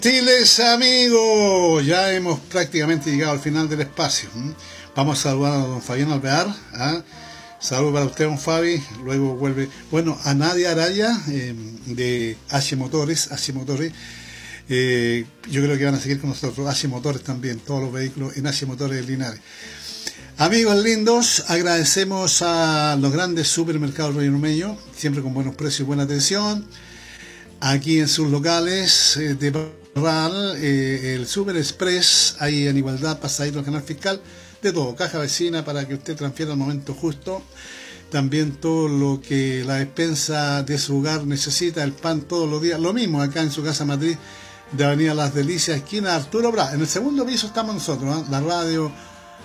Gentiles amigos, ya hemos prácticamente llegado al final del espacio. Vamos a saludar a don Fabián Alvear. Saludos para usted, don Fabi. Luego vuelve, bueno, a Nadia Araya de H Motores. Yo creo que van a seguir con nosotros. H Motores también, todos los vehículos en H Motores de Linares. Amigos lindos, agradecemos a los grandes supermercados Rollo Numeño, siempre con buenos precios y buena atención. Aquí en sus locales de Parral, el Super Express, ahí en Igualdad, pasadito al canal fiscal, de todo, caja vecina para que usted transfiera al momento justo. También todo lo que la despensa de su hogar necesita, el pan todos los días, lo mismo acá en su casa matriz de Avenida Las Delicias, esquina Arturo Prat. En el segundo piso estamos nosotros, la radio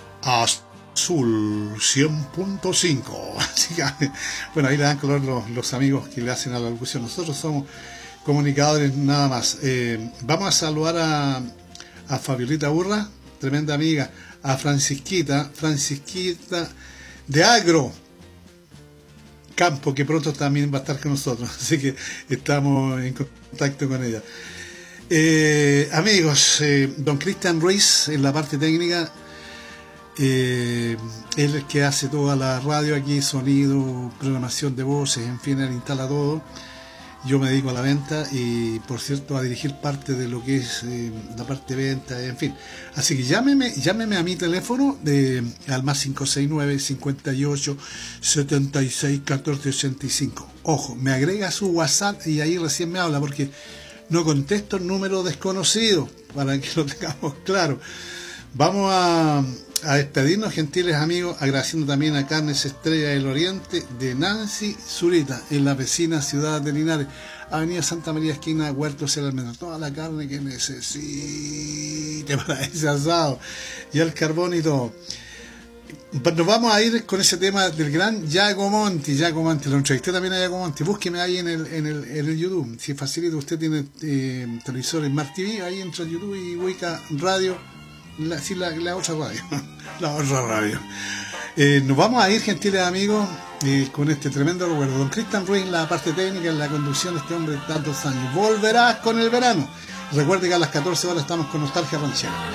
Azul 100.5. Así que, bueno, ahí le dan color los amigos que le hacen a la locución. Nosotros somos comunicadores nada más. Vamos a saludar a Fabiolita Urra, tremenda amiga, a Francisquita de Agro Campo, que pronto también va a estar con nosotros, así que estamos en contacto con ella. Amigos, don Cristian Ruiz en la parte técnica, él es el que hace toda la radio aquí, sonido, programación de voces, en fin, él instala todo. Yo me dedico a la venta y, por cierto, a dirigir parte de lo que es la parte de venta, en fin. Así que llámeme a mi teléfono al más 569 58 76 14 85. Ojo, me agrega su WhatsApp y ahí recién me habla, porque no contesto el número desconocido, para que lo tengamos claro. Vamos a despedirnos, gentiles amigos, agradeciendo también a Carnes Estrella del Oriente de Nancy Zurita, en la vecina ciudad de Linares, Avenida Santa María, esquina Huertos El Almendro. Toda la carne que necesite para ese asado, y el carbón y todo. Nos vamos a ir con ese tema del gran Yago Monti. Lo entrevisté también a Yago Monti. Búsqueme ahí en el YouTube. Si facilita, usted tiene televisor en Smart TV, ahí entra en YouTube y ubica radio. La otra radio. La otra radio. Nos vamos a ir, gentiles amigos, con este tremendo recuerdo. Don Cristian Ruiz en la parte técnica, en la conducción de este hombre de tantos años. Volverás con el verano. Recuerde que a las 14 horas estamos con Nostalgia Ranchera.